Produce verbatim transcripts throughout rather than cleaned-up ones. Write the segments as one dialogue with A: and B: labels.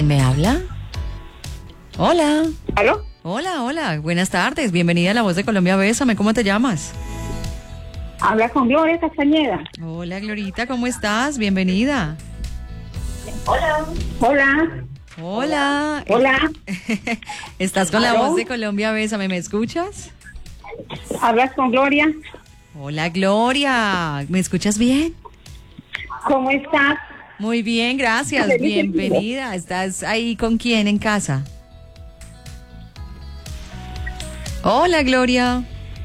A: ¿Quién me habla? Hola.
B: ¿Aló?
A: Hola, hola. Buenas tardes. Bienvenida a La Voz de Colombia. Bésame. ¿Cómo te llamas?
B: Habla con Gloria Castañeda.
A: Hola, Glorita. ¿Cómo estás? Bienvenida.
B: Hola. Hola.
A: Hola.
B: Hola.
A: ¿Estás con La
B: ¿Aló?
A: Voz de Colombia? Bésame. ¿Me escuchas?
B: Hablas con Gloria.
A: Hola, Gloria. ¿Me escuchas bien?
B: ¿Cómo estás?
A: Muy bien, gracias.
B: Feliz
A: Bienvenida. ¿Estás ahí con quién en casa? Hola, Gloria.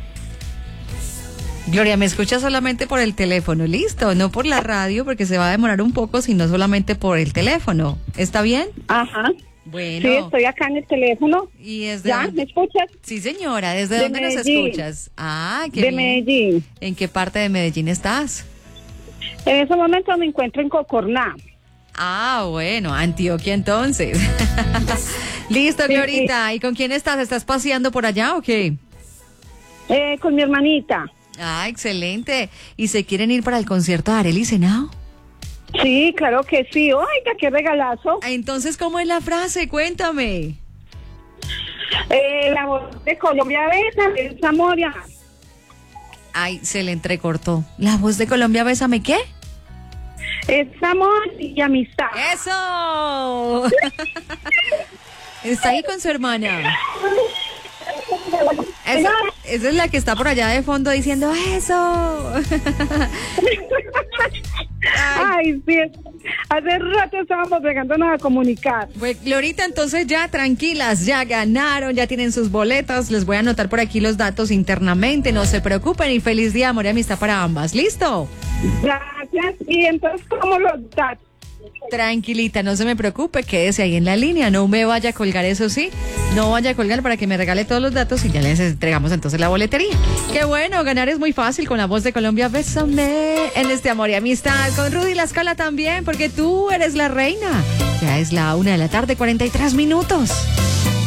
A: Gloria, me escucha solamente por el teléfono, listo, no por la radio porque se va a demorar un poco, sino solamente por el teléfono. ¿Está bien?
B: Ajá.
A: Bueno.
B: Sí, estoy acá en el teléfono.
A: ¿Y desde
B: ¿Ya?
A: dónde?
B: ¿Me escuchas?
A: Sí, señora, ¿desde
B: De
A: dónde nos
B: Medellín.
A: escuchas? Ah, qué
B: De
A: bien.
B: Medellín.
A: ¿En qué parte de Medellín estás?
B: En ese momento me encuentro en Cocorná.
A: Ah, bueno, Antioquia entonces. Listo,
B: Sí,
A: Glorita. ¿Y con quién estás? ¿Estás paseando por allá o qué?
B: Eh, con mi hermanita.
A: Ah, excelente. ¿Y se quieren ir para el concierto de Arely Senao?
B: Sí, claro que sí. Oiga, qué regalazo.
A: Ah, entonces, ¿cómo es la frase? Cuéntame.
B: Eh, la voz de Colombia besa, es Zamoria.
A: Ay, se le entrecortó. ¿La Voz de Colombia? Bésame, ¿qué?
B: Es amor y amistad.
A: ¡Eso! Está ahí con su hermana. Esa, esa es la que está por allá de fondo diciendo ¡eso!
B: Ay, sí. Hace rato estábamos pegándonos a comunicar.
A: Pues, Glorita, entonces ya tranquilas, ya ganaron, ya tienen sus boletas. Les voy a anotar por aquí los datos internamente, no se preocupen y feliz día, amor y amistad para ambas. ¿Listo?
B: Gracias. Y entonces, ¿cómo los datos?
A: Tranquilita, no se me preocupe, quédese ahí en la línea, no me vaya a colgar, eso sí, no vaya a colgar para que me regale todos los datos y ya les entregamos entonces la boletería. Qué bueno, ganar es muy fácil con La Voz de Colombia. Bésame en este amor y amistad con Rudy La Scala también, porque tú eres la reina. Ya es la una de la tarde, cuarenta y tres minutos.